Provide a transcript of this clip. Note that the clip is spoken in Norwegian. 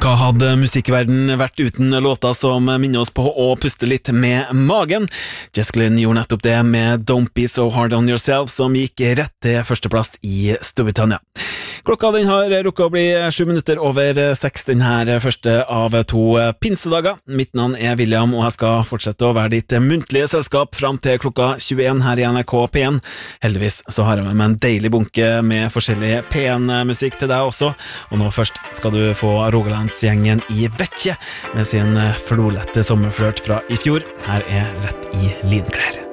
Hva hadde musikkverden vært uten låter som minner oss på å puste litt med magen? Jess Glynne gjorde nettopp det med Don't Be So Hard On Yourself, som gikk rett til førsteplass i Storbritannia. Klokka den har rukket å bli 7 minutter over 6 denne første av 2 pinsedager. Mitt navn er William, og jeg skal fortsette å være ditt muntlige selskap fram til klokka 21 her i NRK P1. Heldigvis så har jeg med meg en deilig bunke med forskjellig P1-musikk til deg også, og nå først skal du få Rogalandsgjengen i Vetje med sin flolette sommerflørt fra i fjor. Her er Lett i linklær.